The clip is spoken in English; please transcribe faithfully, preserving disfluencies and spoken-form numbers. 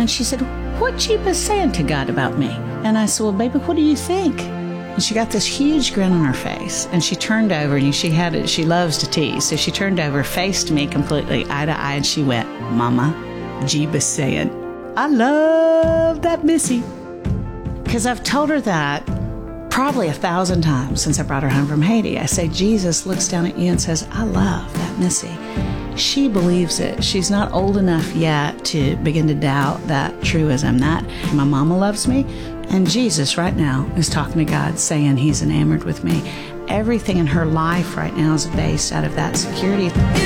And she said, what Jeebus saying to God about me? And I said, well, baby, what do you think? And she got this huge grin on her face, and she turned over, and she had it, she loves to tease, so she turned over, faced me completely, eye to eye, and she went, Mama, Jeebus saying, I love that Missy. Because I've told her that probably a thousand times since I brought her home from Haiti. I say, Jesus looks down at you and says, I love that Missy. She believes it. She's not old enough yet to begin to doubt that truism, that my mama loves me. And Jesus right now is talking to God, saying he's enamored with me. Everything in her life right now is based out of that security.